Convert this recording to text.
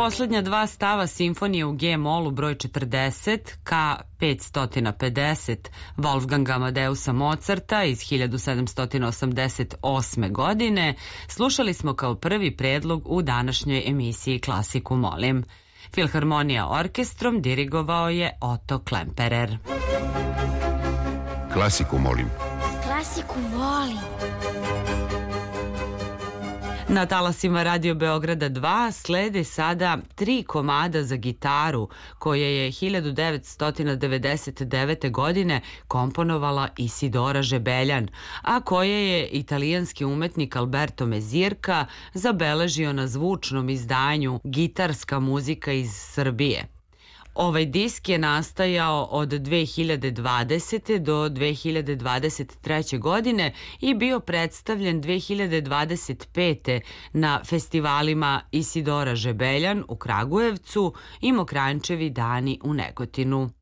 poslednja dva stava simfonije u G-molu broj 40 K 550 Wolfganga Amadeusa Mozarta iz 1788. godine slušali smo kao prvi predlog u današnjoj emisiji Klasiku molim. Filharmonija orkestrom dirigovao je Otto Klemperer. Klasiku molim. Klasiku volim. Na talasima Radio Beograda 2 slede sada 3 komada za gitaru koje je 1999. godine komponovala Isidora Žebeljan, a koje je italijanski umetnik Alberto Mezirka zabeležio na zvučnom izdanju Gitarska muzika iz Srbije. Ovaj disk je nastajao od 2020. do 2023. godine i bio predstavljen 2025. na festivalima Isidora Žebeljan u Kragujevcu i Mokranjčevi dani u Negotinu.